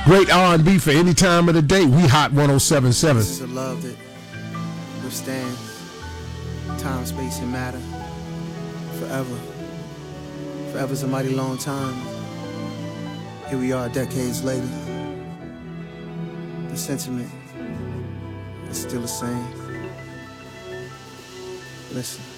Great R&B for any time of the day. We Hot 107.7. This is a love that withstands time, space, and matter forever. Forever's a mighty long time. Here we are decades later. The sentiment is still the same. Listen.